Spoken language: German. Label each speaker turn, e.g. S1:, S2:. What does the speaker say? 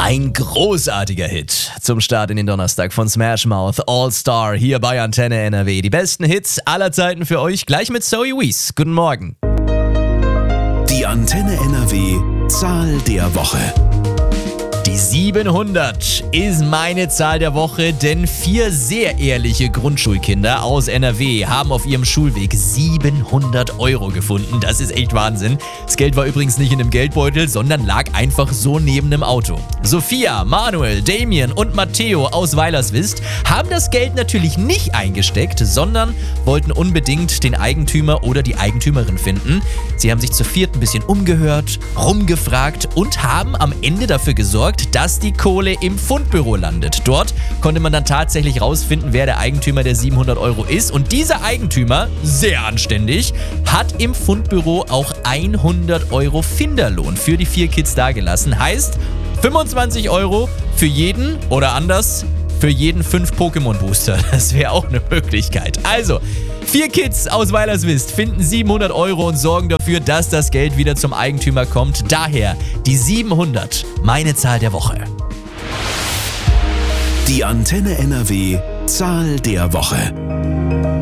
S1: Ein großartiger Hit zum Start in den Donnerstag von Smash Mouth, All Star, hier bei Antenne NRW. Die besten Hits aller Zeiten für euch, gleich mit Zoe Wees. Guten Morgen.
S2: Die Antenne NRW Zahl der Woche.
S1: Die 700 ist meine Zahl der Woche, denn 4 sehr ehrliche Grundschulkinder aus NRW haben auf ihrem Schulweg 700 € gefunden. Das ist echt Wahnsinn. Das Geld war übrigens nicht in einem Geldbeutel, sondern lag einfach so neben dem Auto. Sophia, Manuel, Damien und Matteo aus Weilerswist haben das Geld natürlich nicht eingesteckt, sondern wollten unbedingt den Eigentümer oder die Eigentümerin finden. Sie haben sich zu viert ein bisschen umgehört, rumgefragt und haben am Ende dafür gesorgt, dass die Kohle im Fundbüro landet. Dort konnte man dann tatsächlich rausfinden, wer der Eigentümer der 700 € ist. Und dieser Eigentümer, sehr anständig, hat im Fundbüro auch 100 € Finderlohn für die 4 Kids dagelassen. Heißt 25 € für jeden oder anders, für jeden 5 Pokémon-Booster. Das wäre auch eine Möglichkeit. Also, 4 Kids aus Weilerswist finden 700 € und sorgen dafür, dass das Geld wieder zum Eigentümer kommt. Daher die 700, meine Zahl der Woche.
S2: Die Antenne NRW Zahl der Woche.